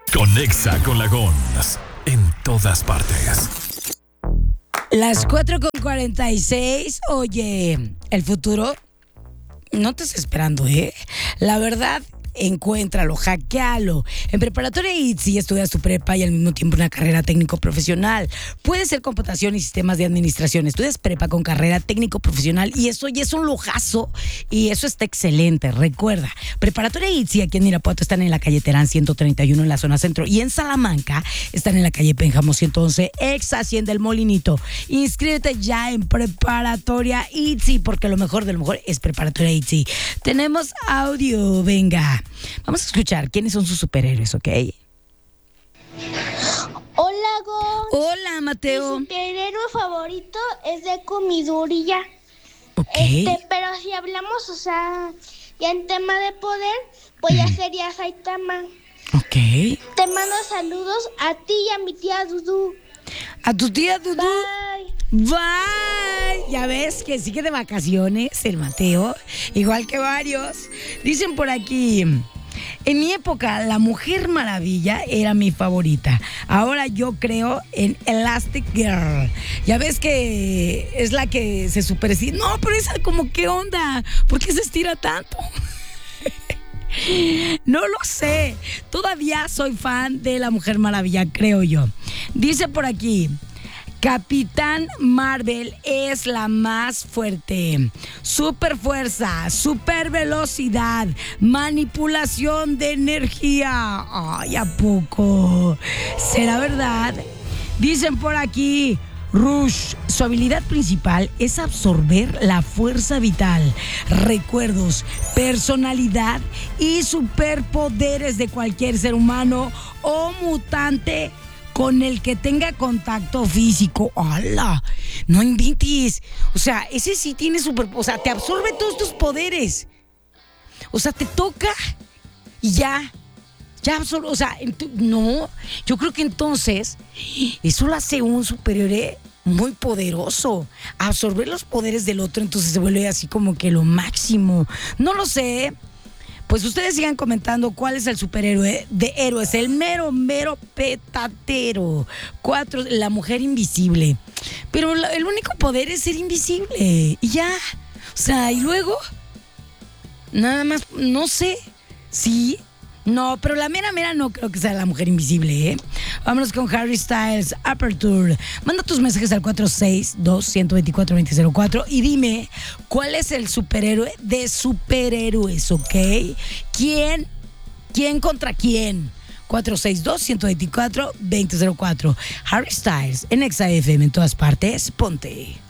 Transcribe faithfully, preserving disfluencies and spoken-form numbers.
Conexa con la Gons en todas partes. Las cuatro con cuarenta y seis. Oye, el futuro no te está esperando, ¿eh? La verdad, encuéntralo, hackealo. En Preparatoria I T S I estudias tu prepa y al mismo tiempo una carrera técnico-profesional. Puede ser computación y sistemas de administración. Estudias prepa con carrera técnico-profesional y eso ya es un lujazo y eso está excelente. Recuerda, Preparatoria I T S I aquí en Irapuato están en la calle Terán ciento treinta y uno en la zona centro y en Salamanca están en la calle Pénjamo ciento once, ex Hacienda El Molinito. Inscríbete ya en Preparatoria I T S I porque lo mejor de lo mejor es Preparatoria I T S I. Tenemos audio, venga. Vamos a escuchar quiénes son sus superhéroes, ¿ok? Hola, Gon. Hola, Mateo. Mi superhéroe favorito es de Comidurilla. Ok. Este, pero si hablamos, o sea, ya en tema de poder, pues ya sería Saitama. Ok. Te mando saludos a ti y a mi tía Dudu. A tu tía Dudu. Bye. Bye. Ya ves que sigue de vacaciones el Mateo, igual que varios. Dicen por aquí, en mi época la Mujer Maravilla era mi favorita. Ahora yo creo en Elastic Girl. Ya ves que es la que se superestira. No, pero esa como qué onda, ¿por qué se estira tanto? No lo sé. Todavía soy fan de la Mujer Maravilla, creo yo. Dice por aquí, Capitán Marvel es la más fuerte. Super fuerza, super velocidad, manipulación de energía. Ay, ¿a poco? ¿Será verdad? Dicen por aquí, Rush, su habilidad principal es absorber la fuerza vital, recuerdos, personalidad y superpoderes de cualquier ser humano o mutante con el que tenga contacto físico. ¡Hala! No inventes. O sea, ese sí tiene super... O sea, te absorbe todos tus poderes. O sea, te toca y ya. Ya absorbe... O sea, ent- no. Yo creo que entonces eso lo hace un superhéroe muy poderoso. Absorber los poderes del otro, entonces se vuelve así como que lo máximo. No lo sé. Pues ustedes sigan comentando cuál es el superhéroe de héroes, el mero, mero petatero. Cuatro, la mujer invisible. Pero la, el único poder es ser invisible. Y ya. O sea, y luego, nada más, no sé. Sí. No, pero la mera mera no creo que sea la mujer invisible, ¿eh? Vámonos con Harry Styles, Aperture. Manda tus mensajes al cuatro seis dos, uno dos cuatro, dos cero cero cuatro y dime cuál es el superhéroe de superhéroes, ¿ok? ¿Quién? ¿Quién contra quién? cuatro seis dos, uno dos cuatro, dos cero cero cuatro. Harry Styles en Exa F M en todas partes. Ponte.